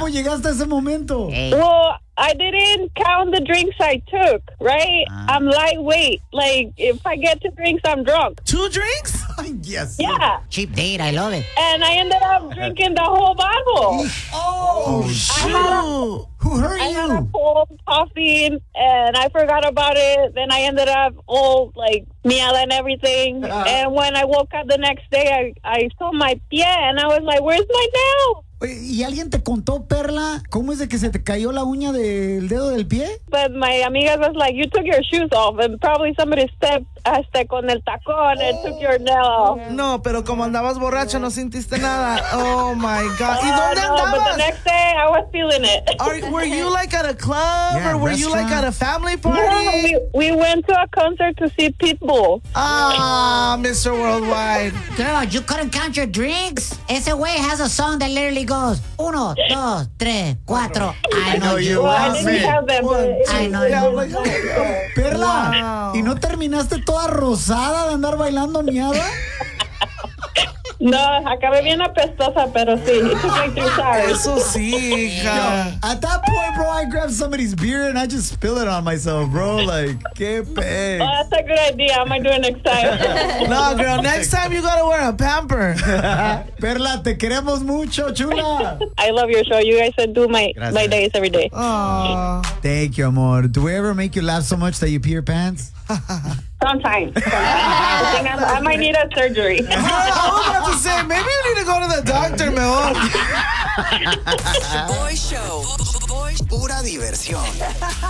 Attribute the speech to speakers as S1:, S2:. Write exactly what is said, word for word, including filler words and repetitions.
S1: ¿Cómo llegaste a ese momento?
S2: Hey.
S3: Well, I didn't count the drinks I took, right?
S1: Ah.
S3: I'm lightweight. Like, if I get two drinks, I'm drunk.
S4: Two drinks?
S1: Yes.
S3: Yeah.
S2: Cheap date, I love it.
S3: And I ended up drinking the whole bottle.
S1: Oh,
S4: Shoot.
S1: who hurt
S3: I had a
S1: you?
S3: cold coffee and I forgot about it. Then I ended up all like miada and everything.
S1: Uh.
S3: And when I woke up the next day, I, I saw my pie and I was like, where's my nail?
S1: Oye, ¿y alguien te contó, Perla, cómo es de que se te cayó la uña del dedo del pie?
S3: But my amiga was like, you took your shoes off and probably somebody stepped hasta con el tacón and took your nail off.
S4: No, pero como andabas borracho no sintiste nada. Oh my God. ¿Y
S3: Oh,
S4: dónde
S3: no, but the
S4: andabas?
S3: next day I was feeling it.
S4: Are, were you like at a club
S1: Yeah,
S4: or were you like at
S1: restaurant.
S4: a family
S3: No,
S4: party?
S3: we, we went to a concert to see Pitbull.
S4: Ah, Mister Worldwide.
S2: Girl, you couldn't count your drinks? Ese way has a song that literally goes uno, dos, tres, cuatro. I know you
S3: Well, I
S2: want
S3: didn't
S2: me.
S3: have them, but it
S2: I
S3: was-
S2: know
S4: Yeah,
S2: you
S4: like,
S2: want me.
S1: Perla,
S4: Wow.
S1: ¿y no terminaste toda rosada de andar bailando miada?
S3: No, acabé bien apestosa, pero sí, it took like three showers.
S4: Eso sí, hija.
S1: At that point, bro, I grabbed somebody's beer and I just spill it on myself, bro. Like, qué pe.
S3: Oh, that's a good idea. I might do it next time.
S4: No, girl, next time you gotta wear a pamper.
S1: Perla, te queremos mucho, chula.
S3: I love your show. You guys do my,
S1: Gracias.
S3: my days every day.
S4: Oh.
S1: Thank you, amor. Do we ever make you laugh so much that you pee your pants?
S3: Sometimes. Sometimes. I think I, I might need a surgery.
S4: Girl, I was about to say, maybe you need to go to the doctor, mejor.
S5: Boy Show. Boy, pura diversión.